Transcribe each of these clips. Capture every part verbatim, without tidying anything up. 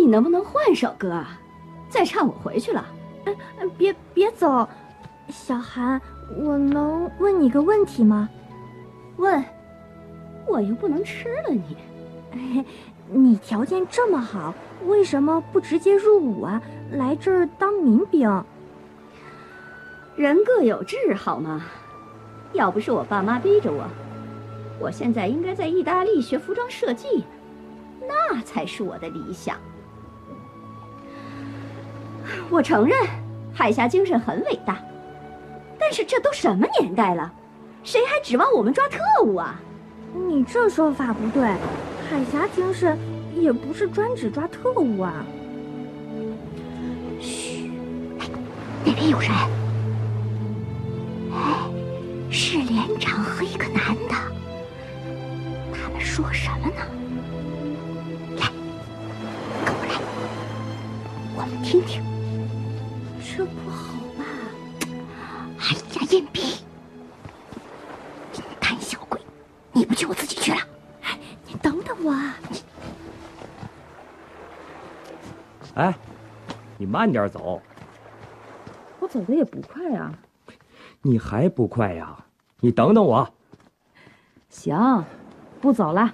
你能不能换首歌啊？再唱我回去了。 哎，别别走，小韩，我能问你个问题吗？ 问，我又不能吃了你。 哎，你条件这么好，为什么不直接入伍啊？来这儿当民兵？ 人各有志，好吗？要不是我爸妈逼着我，我现在应该在意大利学服装设计，那才是我的理想。我承认，海峡精神很伟大，但是这都什么年代了，谁还指望我们抓特务啊？ 你这说法不对，海峡精神也不是专指抓特务啊。 嘘，哎，那边有人。哎，是连长和一个男的，他们说什么呢？来，跟我来，我们听听。 这不好吧？ 哎呀，阴逼！你胆小鬼，你不去，我自己去了。 哎，你等等我啊！ 哎，你慢点走。 我走的也不快啊。 你还不快呀？你等等我。 行，不走了。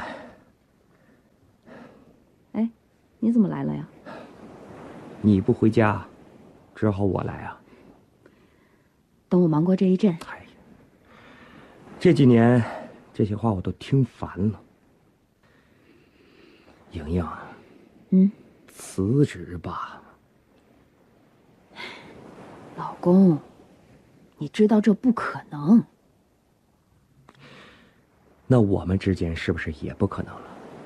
哎，你怎么来了呀？ 你不回家，只好我来啊。 等我忙过这一阵。 哎呀，这几年这些话我都听烦了。莹莹， 嗯， 辞职吧。 老公，你知道这不可能。 那我们之间是不是也不可能了？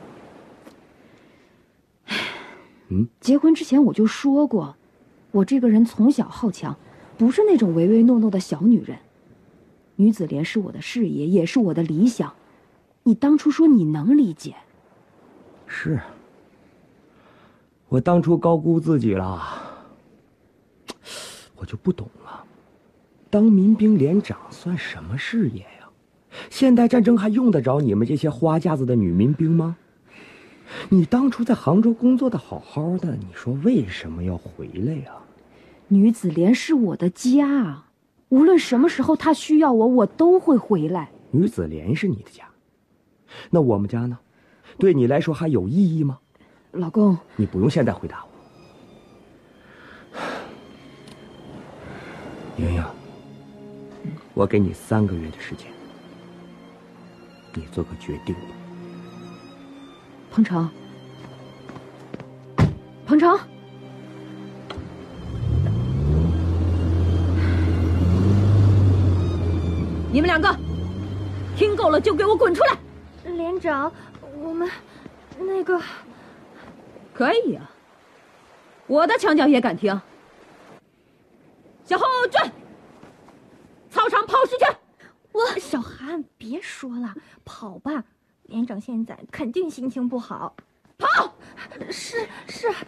嗯， 结婚之前我就说过，我这个人从小好强，不是那种唯唯诺诺的小女人。女子连是我的事业，也是我的理想。你当初说你能理解。 是，我当初高估自己了，我就不懂了，当民兵连长算什么事业呀？现代战争还用得着你们这些花架子的女民兵吗？你当初在杭州工作的好好的，你说为什么要回来呀？ 女子连是我的家，无论什么时候她需要我，我都会回来。 女子连是你的家，那我们家呢？对你来说还有意义吗？ 老公， 你不用现在回答我。莹莹，我给你三个月的时间，你做个决定吧。 彭程，彭程，你们两个听够了就给我滚出来！ 连长，我们那个可以呀、啊，我的墙角也敢听。向后转，操场跑十圈。 我小韩，别说了，跑吧。连长现在肯定心情不好。 跑！ 是是。